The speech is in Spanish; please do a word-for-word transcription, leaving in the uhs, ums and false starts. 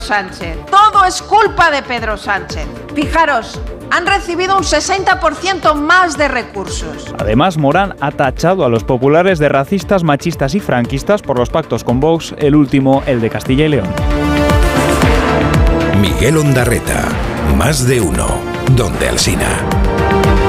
Sánchez. Todo es culpa de Pedro Sánchez. Fijaros, han recibido un sesenta por ciento más de recursos. Además, Morán ha tachado a los populares de racistas, machistas y franquistas por los pactos con Vox, el último, el de Castilla y León. Miguel Ondarreta, Más de Uno, Donde Alsina.